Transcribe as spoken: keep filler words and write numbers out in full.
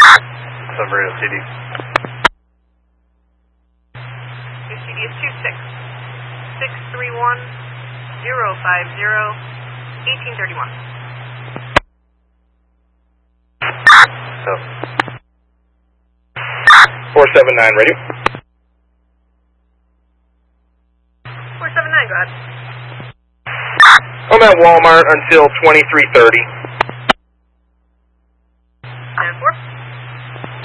Some radio C D. Your C D is two six six three one zero five zero eighteen thirty one. So. four seven nine radio. four seven nine, go ahead. I'm at Walmart until twenty-three thirty.